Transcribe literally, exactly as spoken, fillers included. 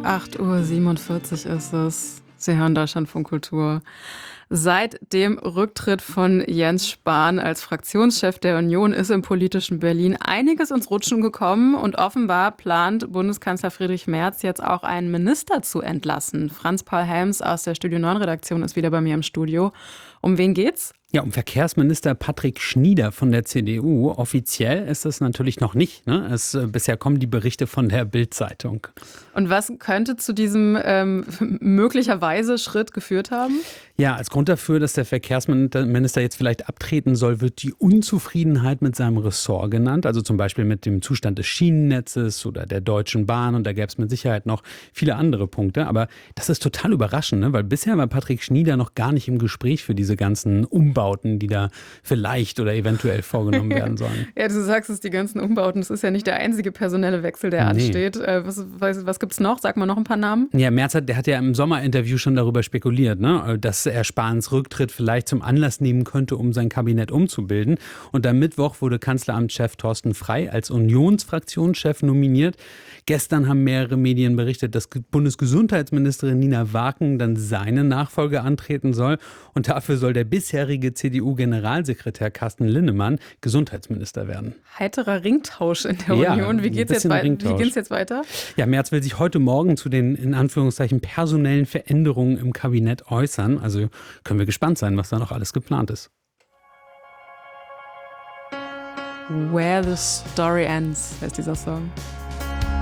acht Uhr siebenundvierzig ist es. Sie hören Deutschlandfunk Kultur. Seit dem Rücktritt von Jens Spahn als Fraktionschef der Union ist im politischen Berlin einiges ins Rutschen gekommen und offenbar plant Bundeskanzler Friedrich Merz jetzt auch einen Minister zu entlassen. Franz-Paul Helms aus der Studio neun Redaktion ist wieder bei mir im Studio. Um wen geht's? Ja, um Verkehrsminister Patrick Schnieder von der C D U. Offiziell ist es natürlich noch nicht. Ne? Es, äh, bisher kommen die Berichte von der Bild-Zeitung. Und was könnte zu diesem ähm, möglicherweise Schritt geführt haben? Ja, als Grund dafür, dass der Verkehrsminister jetzt vielleicht abtreten soll, wird die Unzufriedenheit mit seinem Ressort genannt. Also zum Beispiel mit dem Zustand des Schienennetzes oder der Deutschen Bahn. Und da gäbe es mit Sicherheit noch viele andere Punkte. Aber das ist total überraschend, ne? Weil bisher war Patrick Schnieder noch gar nicht im Gespräch für diese ganzen Umbauten, die da vielleicht oder eventuell vorgenommen werden sollen. Ja, du sagst es, die ganzen Umbauten. Das ist ja nicht der einzige personelle Wechsel, der Nee. ansteht. Äh, was was, was gibt es noch? Sag mal noch ein paar Namen. Ja, Merz hat, der hat ja im Sommerinterview schon darüber spekuliert, ne, dass er Spahns Rücktritt vielleicht zum Anlass nehmen könnte, um sein Kabinett umzubilden. Und am Mittwoch wurde Kanzleramtschef Thorsten Frey als Unionsfraktionschef nominiert. Gestern haben mehrere Medien berichtet, dass Bundesgesundheitsministerin Nina Waken dann seine Nachfolge antreten soll. Und dafür soll der bisherige C D U-Generalsekretär Carsten Linnemann Gesundheitsminister werden. Heiterer Ringtausch in der Ja, Union. Wie ein geht's jetzt, bisschen wei- wie Ringtausch. geht's jetzt weiter? Ja, Merz will sich heute Morgen zu den, in Anführungszeichen, personellen Veränderungen im Kabinett äußern. Also können wir gespannt sein, was da noch alles geplant ist. Where the Story Ends heißt dieser Song.